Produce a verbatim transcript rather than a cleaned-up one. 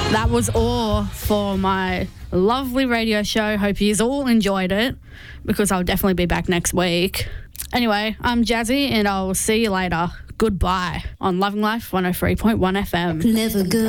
That was all for my lovely radio show. Hope you all enjoyed it, because I'll definitely be back next week. Anyway, I'm Jazzy and I'll see you later. Goodbye on Loving Life one oh three point one F M. Never good.